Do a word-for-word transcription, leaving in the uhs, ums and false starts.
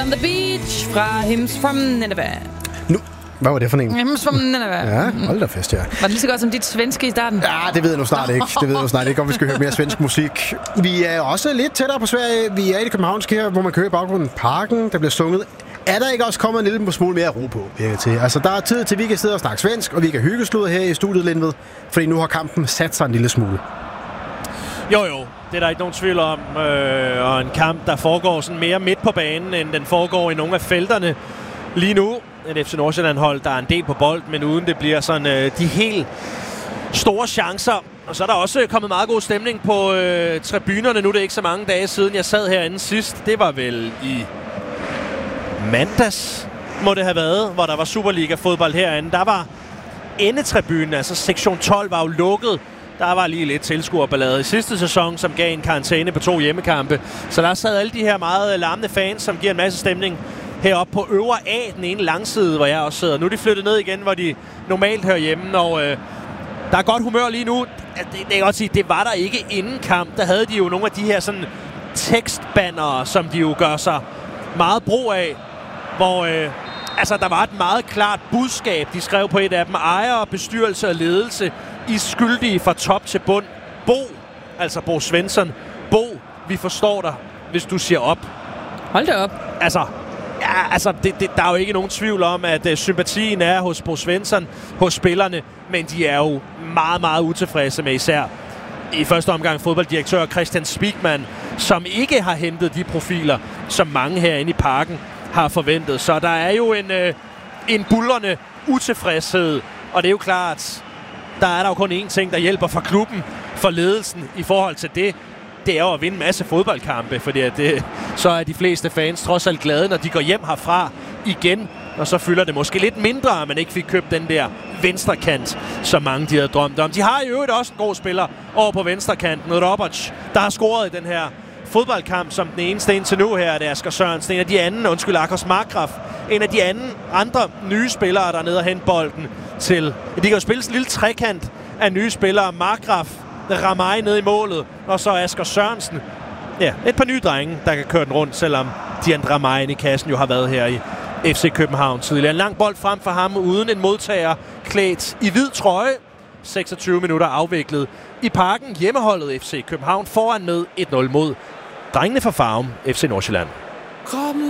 On the beach fra Hymns from Nineveh. Nu, hvad var det for en? Hymns from Nineveh. Ja, hold da fest, ja. Var det lige så godt som dit svenske i starten? Ja, det ved jeg nu snart ikke. Det ved jeg nu snart ikke, om vi skal høre mere svensk musik. Vi er også lidt tættere på Sverige. Vi er i det københavnske her, hvor man kører i baggrunden Parken, der bliver sunget. Er der ikke også kommet en lille smule mere ro på? Til? Altså, der er tid til, at vi kan sidde og snakke svensk, og vi kan hyggeslude her i studiet lidt ved, fordi nu har kampen sat sig en lille smule. Jo, jo. Det er der ikke nogen tvivl om. Øh, og en kamp, der foregår sådan mere midt på banen, end den foregår i nogle af felterne lige nu. Et F C Nordsjælland-hold, der er en del på bold, men uden det bliver sådan øh, de helt store chancer. Og så er der også kommet meget god stemning på øh, tribunerne. Nu er det ikke så mange dage siden, jeg sad herinde sidst. Det var vel i mandags, må det have været, hvor der var Superliga-fodbold herinde. Der var endetribunen, altså sektion tolv, var jo lukket. Der var lige lidt tilskuerballade i sidste sæson, som gav en karantæne på to hjemmekampe. Så der sad alle de her meget larmende fans, som giver en masse stemning heroppe på øvre A, den ene langside, hvor jeg også sidder. Nu er de flyttet ned igen, hvor de normalt hører hjemme, og øh, der er godt humør lige nu. Det, det kan jeg godt sige, det var der ikke inden kamp. Der havde de jo nogle af de her sådan tekstbannere, som de jo gør sig meget brug af, hvor øh, altså, der var et meget klart budskab, de skrev på et af dem. Ejere, bestyrelse og ledelse, I skyldige fra top til bund. Bo, altså Bo Svensson, Bo, vi forstår dig, hvis du siger op. Hold da op. Altså, ja, altså det, det, der er jo ikke nogen tvivl om, at uh, sympatien er hos Bo Svensson, hos spillerne, men de er jo meget, meget utilfredse med især i første omgang fodbolddirektør Christian Spigman, som ikke har hentet de profiler, som mange herinde i Parken har forventet. Så der er jo en, øh, en buldrende utilfredshed, og det er jo klart, der er der jo kun én ting, der hjælper for klubben, for ledelsen i forhold til det. Det er jo at vinde en masse fodboldkampe, fordi at det, så er de fleste fans trods alt glade, når de går hjem herfra igen, og så fylder det måske lidt mindre, at man ikke fik købt den der venstrekant, som mange de havde drømt om. De har i øvrigt også en god spiller over på venstrekanten, Roberts, der har scoret i den her fodboldkamp som den eneste indtil nu her, det er Asger Sørensen, en af de anden, undskyld, Akers Markgraf, en af de anden, andre nye spillere, der er nede og hente bolden til. De kan jo spille sådan en lille trekant af nye spillere. Markgraf, Ramay nede i målet, og så Asger Sørensen. Ja, et par nye drenge, der kan køre den rundt, selvom Dian Ramay i kassen jo har været her i F C København tidligere. En lang bold frem for ham, uden en modtager, klædt i hvid trøje. seksogtyve minutter afviklet i Parken. Hjemmeholdet F C København foran med et nul mod drengene fra Farum, F C Nordsjælland.